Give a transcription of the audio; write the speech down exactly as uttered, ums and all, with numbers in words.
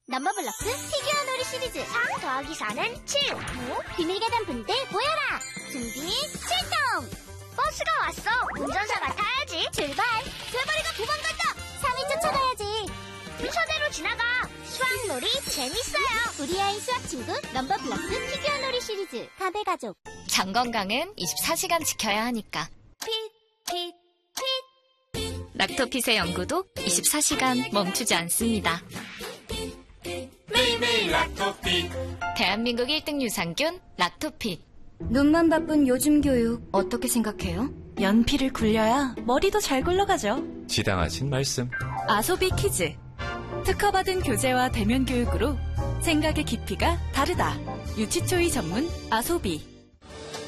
넘버블럭스 피규어 놀이 시리즈 사 더하기 사는 칠. 구. 비밀계단 분들 모여라. 준비 출동. 버스가 왔어. 운전사가 타야지. 출발. 대머리가 도망간다. 삼 위 쫓아가야지. 순서대로 지나가. 수학놀이 재밌어요. 우리 아이 수학 친구 넘버블럭스 피규어 놀이 시리즈 가베 가족. 장 건강은 이십사 시간 지켜야 하니까. 핏, 핏, 핏. 락토핏의 연구도 이십사 시간 멈추지 않습니다. 매일매일 락토핏. 대한민국 일 등 유산균 락토핏. 눈만 바쁜 요즘 교육 어떻게 생각해요? 연필을 굴려야 머리도 잘 굴러가죠. 지당하신 말씀. 아소비 키즈. 특허받은 교재와 대면 교육으로 생각의 깊이가 다르다. 유치초이 전문 아소비.